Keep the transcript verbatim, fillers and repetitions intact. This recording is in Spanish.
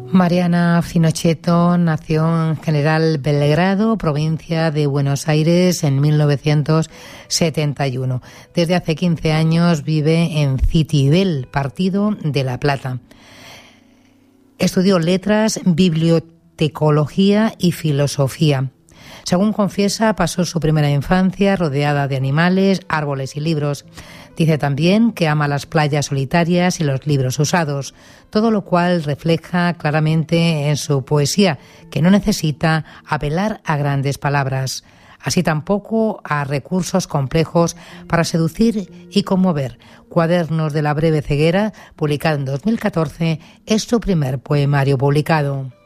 Mariana Finochetto nació en General Belgrado, provincia de Buenos Aires, en mil novecientos setenta y uno. Desde hace quince años vive en Citibel, partido de La Plata. Estudió letras, bibliotecología y filosofía. Según confiesa, pasó su primera infancia rodeada de animales, árboles y libros. Dice también que ama las playas solitarias y los libros usados, todo lo cual refleja claramente en su poesía, que no necesita apelar a grandes palabras, así tampoco a recursos complejos para seducir y conmover. Cuadernos de la breve ceguera, publicado en dos mil catorce, es su primer poemario publicado.